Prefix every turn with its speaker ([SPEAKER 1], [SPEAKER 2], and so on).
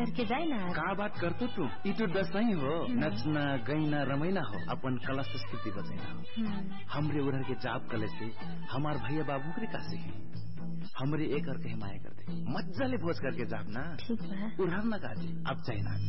[SPEAKER 1] करके जाए ना।
[SPEAKER 2] का बात करते तू? ई तो दसई हो, नचना गईना रमैना हो, अपन कला संस्कृति बचैना हो। हमरे उधर के जाप कले से हमार भैया बाबू के का सीखे, हमरे एक और के हिमाया करते, मज्जा ले भोज करके जाप ना।
[SPEAKER 1] ठीक है,
[SPEAKER 2] उड़ाव ना काजी अब चाहिए ना।